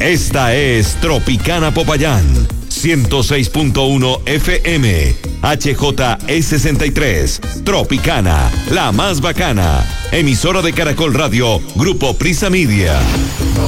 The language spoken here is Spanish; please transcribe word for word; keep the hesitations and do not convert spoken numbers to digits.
Esta es Tropicana Popayán, ciento seis punto uno F M, H J E sesenta y tres, Tropicana, la más bacana, emisora de Caracol Radio, Grupo Prisa Media.